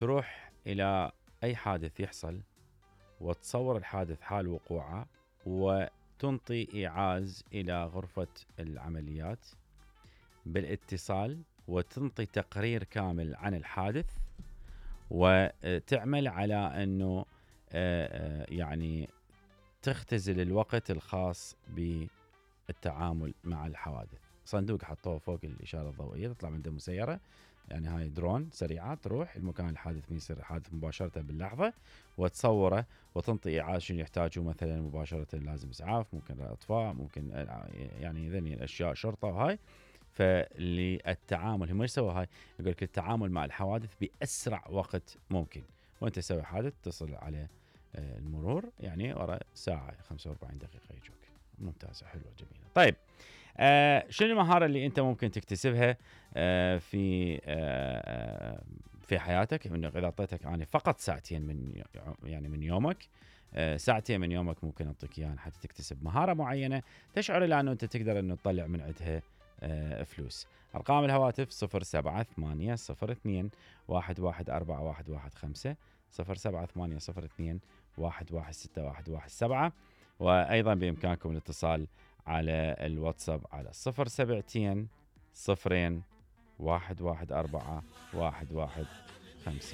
تروح إلى أي حادث يحصل وتصور الحادث حال وقوعه، وتنطي إيعاز إلى غرفة العمليات بالاتصال، وتنطي تقرير كامل عن الحادث، وتعمل على أنه يعني تختزل الوقت الخاص بالتعامل مع الحوادث. صندوق حطوه فوق الإشارة الضوئية، تطلع من عنده مسيرة، يعني هاي درون سريعة تروح المكان الحادث من يصير الحادث مباشرة باللحظة، وتصوره وتنطي إيعاز شنو يحتاجه، مثلا مباشرة لازم إسعاف، ممكن إطفاء، ممكن يعني ذني الأشياء شرطة وهاي. فللتعامل هم يسوي هاي، يقول لك التعامل مع الحوادث بأسرع وقت ممكن. وأنت تسوي حادث تصل على المرور، يعني ورا ساعة 45 دقيقة يجوك. ممتازة، حلوة، جميلة. طيب شنو المهارة اللي أنت ممكن تكتسبها في حياتك؟ إنه إذا أعطيتك أنا فقط ساعتين من يومك، ساعتين من يومك ممكن أعطيك إياها حتى تكتسب مهارة معينة تشعر إلى أنه أنت تقدر إنه تطلع من عندها فلوس. أرقام الهواتف 07-802-114-115 07-802-116-117. وأيضا بإمكانكم الاتصال على الواتساب على 072 0 114 115.